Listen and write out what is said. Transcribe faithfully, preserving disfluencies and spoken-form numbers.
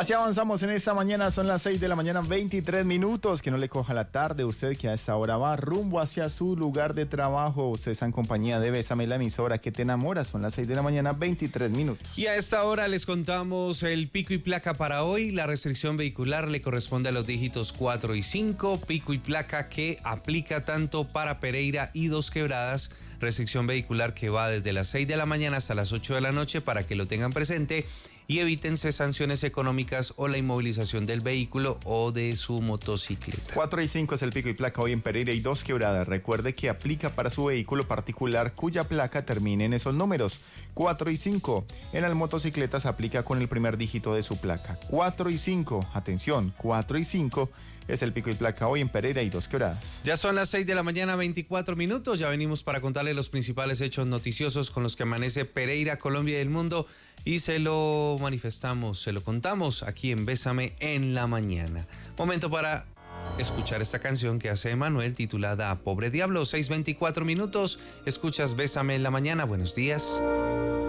Así avanzamos en esta mañana, son las seis de la mañana, veintitrés minutos, que no le coja la tarde, usted que a esta hora va rumbo hacia su lugar de trabajo, usted está en compañía de Bésame, la emisora que te enamora, son las seis de la mañana, veintitrés minutos. Y a esta hora les contamos el pico y placa para hoy. La restricción vehicular le corresponde a los dígitos cuatro y cinco, pico y placa que aplica tanto para Pereira y Dos Quebradas, restricción vehicular que va desde las seis de la mañana hasta las ocho de la noche para que lo tengan presente y evítense sanciones económicas o la inmovilización del vehículo o de su motocicleta. cuatro y cinco es el pico y placa hoy en Pereira y Dos Quebradas. Recuerde que aplica para su vehículo particular cuya placa termine en esos números. cuatro y cinco. En las motocicletas aplica con el primer dígito de su placa. cuatro y cinco. Atención, cuatro y cinco es el pico y placa hoy en Pereira y Dos Quebradas. Ya son las seis de la mañana, veinticuatro minutos. Ya venimos para contarle los principales hechos noticiosos con los que amanece Pereira, Colombia y el mundo. Y se lo manifestamos, se lo contamos aquí en Bésame en la mañana. Momento para escuchar esta canción que hace Emanuel titulada Pobre Diablo. seis veinticuatro minutos. Escuchas Bésame en la mañana. Buenos días.